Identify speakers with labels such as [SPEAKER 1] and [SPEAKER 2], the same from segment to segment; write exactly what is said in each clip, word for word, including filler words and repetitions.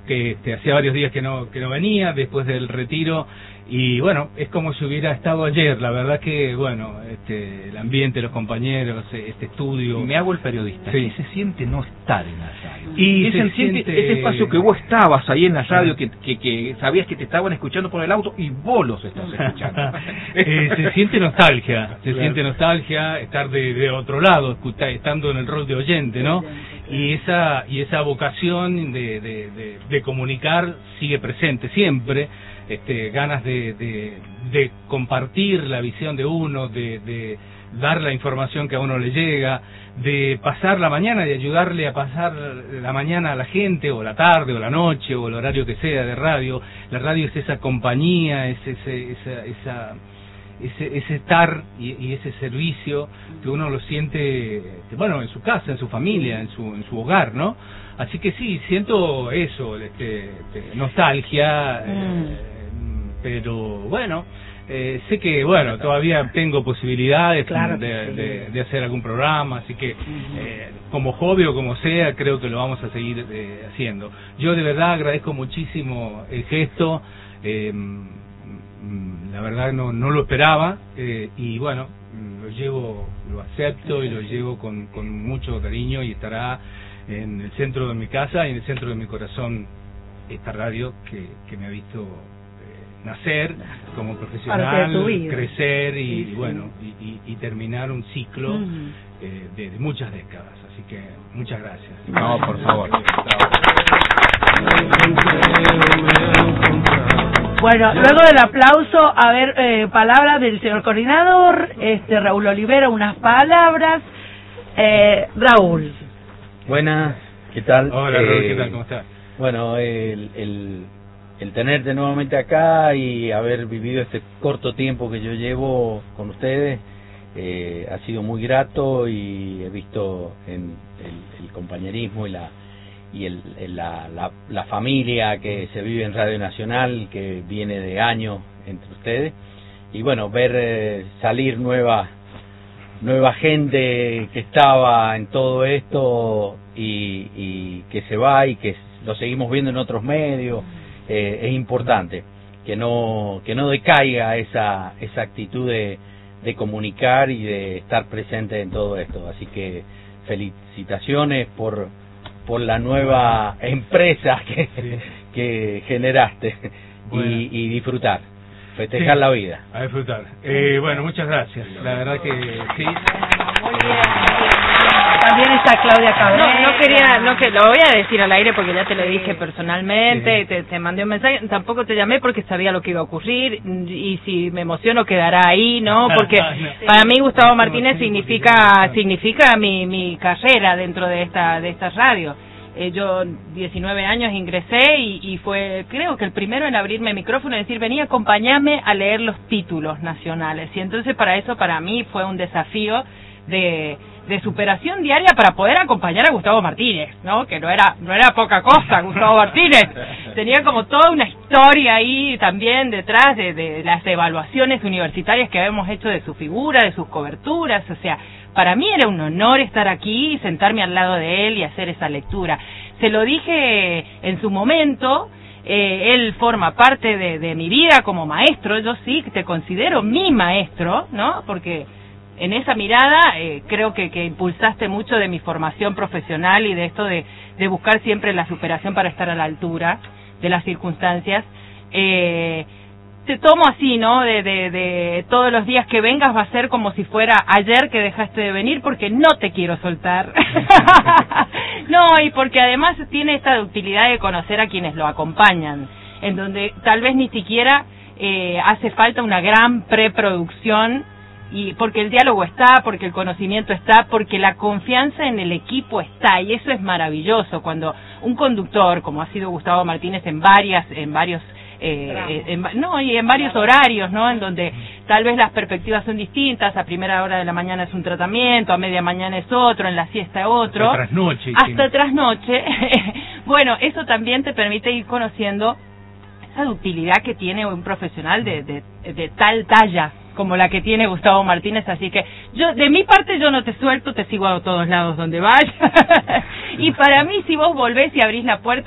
[SPEAKER 1] que este, hacía varios días que no que no venía después del retiro, y bueno, es como si hubiera estado ayer. La verdad que, bueno, este, el ambiente, los compañeros, este estudio...
[SPEAKER 2] Me hago el periodista.
[SPEAKER 1] Sí.
[SPEAKER 2] ¿Qué se siente no estar en la radio?
[SPEAKER 1] Y
[SPEAKER 2] ¿Qué
[SPEAKER 1] se
[SPEAKER 2] se siente
[SPEAKER 1] siente...
[SPEAKER 2] ese espacio que vos estabas ahí en la radio, que, que, que sabías que te estaban escuchando por el auto y vos los estás escuchando?
[SPEAKER 1] eh, se siente nostalgia, se
[SPEAKER 2] Claro.
[SPEAKER 1] siente nostalgia estar de, de otro lado, escuchar, estando en el rol de oyente, ¿no? Y esa y esa vocación de, de, de, de comunicar sigue presente siempre. Este, ganas de, de, de compartir la visión de uno, de, de dar la información que a uno le llega, de pasar la mañana, de ayudarle a pasar la mañana a la gente, o la tarde, o la noche, o el horario que sea de radio. La radio es esa compañía, es ese, esa, esa, ese, ese estar y, y ese servicio que uno lo siente, bueno, en su casa, en su familia, en su, en su hogar, ¿no? Así que sí, siento eso, este, este, nostalgia, mm. eh, pero bueno, eh, sé que, bueno, todavía tengo posibilidades
[SPEAKER 3] claro
[SPEAKER 1] de,
[SPEAKER 3] sí.
[SPEAKER 1] de, de hacer algún programa, así que eh, como hobby o como sea, creo que lo vamos a seguir eh, haciendo. Yo de verdad agradezco muchísimo el gesto, eh, la verdad no, no lo esperaba, eh, y bueno, lo llevo, lo acepto y lo llevo con, con mucho cariño, y estará en el centro de mi casa y en el centro de mi corazón esta radio que, que me ha visto eh, nacer como profesional, crecer y, sí, sí. y bueno y, y, y terminar un ciclo uh-huh. eh, de, de muchas décadas. Así que muchas gracias.
[SPEAKER 2] No, por favor.
[SPEAKER 3] Bueno, luego del aplauso, a ver, eh, palabras del señor coordinador, este Raúl Olivera, unas palabras. Eh, Raúl.
[SPEAKER 4] Buenas, ¿qué tal?
[SPEAKER 1] Hola,
[SPEAKER 4] eh,
[SPEAKER 1] Raúl, ¿qué tal? ¿Cómo estás?
[SPEAKER 4] Bueno, el, el, el tenerte nuevamente acá y haber vivido este corto tiempo que yo llevo con ustedes eh, ha sido muy grato, y he visto en el, el compañerismo y la y el, el, la, la, la familia que se vive en Radio Nacional, que viene de años entre ustedes, y bueno, ver eh, salir nueva nueva gente que estaba en todo esto y, y que se va y que lo seguimos viendo en otros medios, eh, es importante que no que no decaiga esa esa actitud de, de comunicar y de estar presente en todo esto. Así que felicitaciones por por la nueva empresa que, sí. que generaste, bueno. y, y disfrutar, festejar sí, la vida.
[SPEAKER 1] A disfrutar. Eh, bueno, muchas gracias. La verdad que sí.
[SPEAKER 3] Muy bien. También está Claudia Cabrera.
[SPEAKER 5] No, no quería, no que lo voy a decir al aire porque ya te lo dije personalmente, sí. te, te mandé un mensaje, tampoco te llamé porque sabía lo que iba a ocurrir, y si me emociono quedará ahí, ¿no? Porque sí. para mí Gustavo Martínez significa significa mi mi carrera dentro de esta de esta radio. Eh, yo diecinueve años ingresé y, y fue, creo que el primero en abrirme el micrófono y decir, vení, acompáñame a leer los títulos nacionales. Y entonces para eso, para mí, fue un desafío de, de superación diaria para poder acompañar a Gustavo Martínez, ¿no? Que no era no era poca cosa, Gustavo Martínez. Tenía como toda una historia ahí también detrás de, de las evaluaciones universitarias que habíamos hecho de su figura, de sus coberturas. O sea, para mí era un honor estar aquí y sentarme al lado de él y hacer esa lectura. Se lo dije en su momento, eh, él forma parte de, de mi vida como maestro. Yo sí te considero mi maestro, ¿no? Porque en esa mirada eh, creo que, que impulsaste mucho de mi formación profesional y de esto de, de buscar siempre la superación para estar a la altura de las circunstancias. Eh, te tomo así, ¿no? De, de, de todos los días que vengas va a ser como si fuera ayer que dejaste de venir, porque no te quiero soltar. No, y porque además tiene esta utilidad de conocer a quienes lo acompañan, en donde tal vez ni siquiera eh, hace falta una gran preproducción, y porque el diálogo está, porque el conocimiento está, porque la confianza en el equipo está, y eso es maravilloso cuando un conductor, como ha sido Gustavo Martínez en varias, en varios Eh, en, no y en varios horarios, ¿no? En donde tal vez las perspectivas son distintas. A primera hora de la mañana es un tratamiento, a media mañana es otro, en la siesta es otro,
[SPEAKER 1] hasta trasnoche,
[SPEAKER 5] hasta sí. trasnoche. Bueno, eso también te permite ir conociendo esa ductilidad que tiene un profesional de, de, de tal talla como la que tiene Gustavo Martínez. Así que yo, de mi parte, yo no te suelto, te sigo a todos lados donde vayas. Y para mí, si vos volvés y abrís la puerta,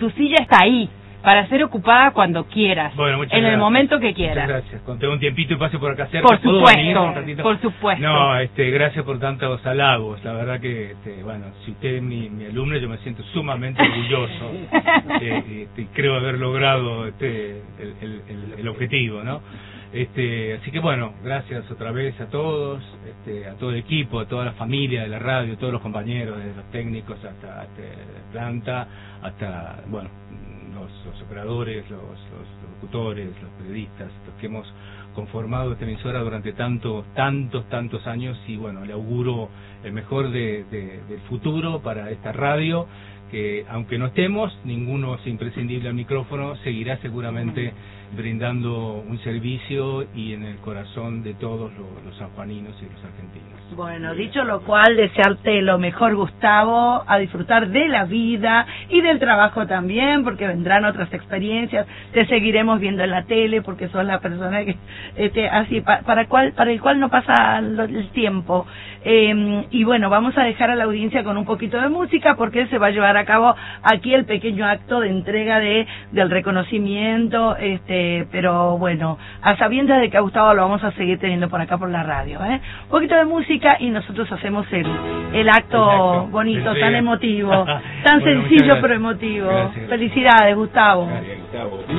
[SPEAKER 5] tu silla está ahí, para ser ocupada cuando quieras,
[SPEAKER 1] bueno, muchas
[SPEAKER 5] en
[SPEAKER 1] gracias.
[SPEAKER 5] el momento que quieras.
[SPEAKER 1] Muchas gracias. Cuando tengo un tiempito y pase por acá cerca,
[SPEAKER 5] Por
[SPEAKER 1] ¿puedo
[SPEAKER 5] supuesto,
[SPEAKER 1] venir un ratito?
[SPEAKER 5] por supuesto.
[SPEAKER 1] No, este, gracias por tantos halagos. La verdad que, este, bueno, si usted es mi, mi alumno, yo me siento sumamente orgulloso. eh, este, creo haber logrado este, el, el, el, el objetivo, ¿no? Este, así que bueno, gracias otra vez a todos, este, a todo el equipo, a toda la familia de la radio, a todos los compañeros, desde los técnicos hasta, hasta planta, hasta, bueno, los, los operadores, los, los locutores, los periodistas, los que hemos conformado esta emisora durante tantos, tantos, tantos años, y bueno, le auguro el mejor de, de, del futuro para esta radio, que aunque no estemos, ninguno es imprescindible al micrófono, seguirá seguramente brindando un servicio y en el corazón de todos los, los sanjuaninos y los argentinos.
[SPEAKER 3] Bueno, dicho lo cual, desearte lo mejor, Gustavo, a disfrutar de la vida y del trabajo también, porque vendrán otras experiencias, te seguiremos viendo en la tele, porque sos la persona que, este, así, pa, para, cual, para el cual no pasa lo, el tiempo. Eh, y bueno, vamos a dejar a la audiencia con un poquito de música, porque se va a llevar a cabo aquí el pequeño acto de entrega de del reconocimiento, este, pero bueno, a sabiendas de que a Gustavo lo vamos a seguir teniendo por acá por la radio, ¿eh? Un poquito de música y nosotros hacemos el, el acto Exacto. bonito, tan emotivo, tan bueno, sencillo pero emotivo.
[SPEAKER 1] Gracias.
[SPEAKER 3] Felicidades, Gustavo.
[SPEAKER 1] Gracias, Gustavo.